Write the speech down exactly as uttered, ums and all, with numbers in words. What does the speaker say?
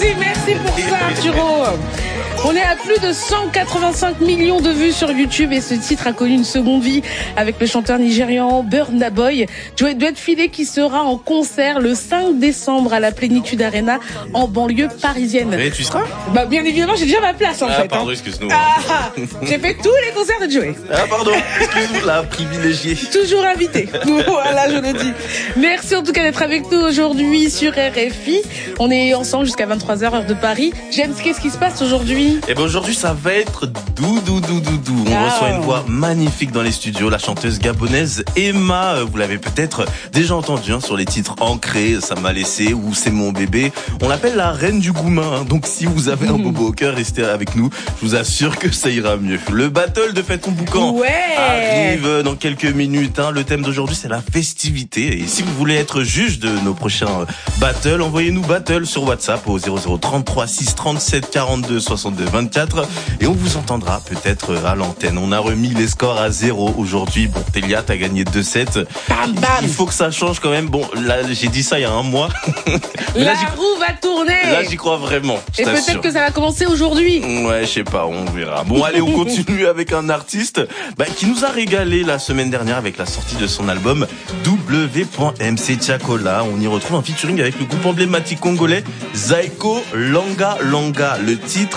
Merci, merci pour ça, Arturo. On est à plus de cent quatre-vingt-cinq millions de vues sur YouTube et ce titre a connu une seconde vie avec le chanteur nigérian Burna Boy. Joey doit être filé qui sera en concert le cinq décembre à la Plénitude Arena en banlieue parisienne. Mais tu seras? Bah, bien évidemment, j'ai déjà ma place en ah, fait. Pardon, hein. excuse-nous. Ah, j'ai fait tous les concerts de Joey. Ah, pardon, excuse-nous, la privilégiée. Toujours invité. Voilà, je le dis. Merci en tout cas d'être avec nous aujourd'hui sur R F I. On est ensemble jusqu'à vingt-trois heures, heure de Paris. James, qu'est-ce qui se passe aujourd'hui? Eh ben aujourd'hui, ça va être doux, doux, doux, doux, doux. On ah. reçoit une voix magnifique dans les studios, la chanteuse gabonaise Emma. Vous l'avez peut-être déjà entendu hein, sur les titres Ancré, Ça m'a laissé ou C'est mon bébé. On l'appelle la reine du goumin. Hein. Donc si vous avez un bobo au cœur, restez avec nous. Je vous assure que ça ira mieux. Le battle de Fais ton boucan ouais. arrive dans quelques minutes. Hein. Le thème d'aujourd'hui, c'est la festivité. Et si vous voulez être juge de nos prochains battles, envoyez-nous battle sur WhatsApp au zéro zéro trente-trois six trente-sept quarante-deux soixante-deux vingt-quatre et on vous entendra peut-être à l'antenne. On a remis les scores à zéro aujourd'hui. Bon, Télia, t'as gagné deux sept. Bam, bam. Il faut que ça change quand même. Bon, là, j'ai dit ça il y a un mois. La là, roue va tourner. Là, j'y crois vraiment. Et peut-être que ça va commencer aujourd'hui. Ouais, je sais pas, on verra. Bon, allez, on continue avec un artiste bah, qui nous a régalé la semaine dernière avec la sortie de son album W M C Chakola. On y retrouve un featuring avec le groupe emblématique congolais Zaiko Langa Langa. Le titre